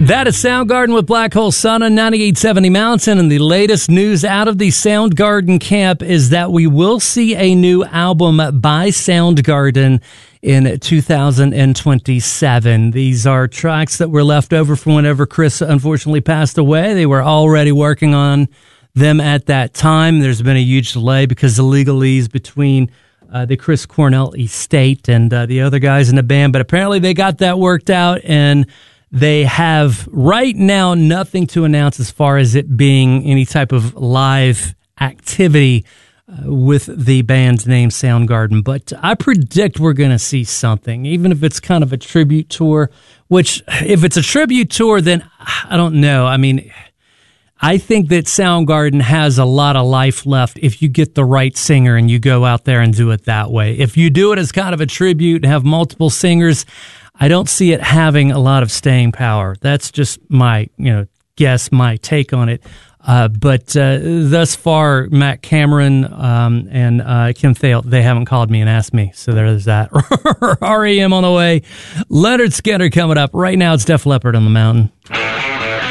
That is Soundgarden with Black Hole Sun on 98.70 Mountain, and the latest news out of the Soundgarden camp is that we will see a new album by Soundgarden in 2027. These are tracks that were left over from whenever Chris unfortunately passed away. They were already working on them at that time. There's been a huge delay because of legalese between the Chris Cornell estate and the other guys in the band, but apparently they got that worked out, and they have right now nothing to announce as far as it being any type of live activity with the band's name Soundgarden. But I predict we're going to see something, even if it's kind of a tribute tour, which if it's a tribute tour, then I don't know. I mean, I think that Soundgarden has a lot of life left if you get the right singer and you go out there and do it that way. If you do it as kind of a tribute and have multiple singers, I don't see it having a lot of staying power. That's just my, guess, my take on it. But thus far, Matt Cameron and Kim Thale, they haven't called me and asked me. So there's that. REM on the way. Leonard Skinner coming up. Right now, it's Def Leppard on the Mountain.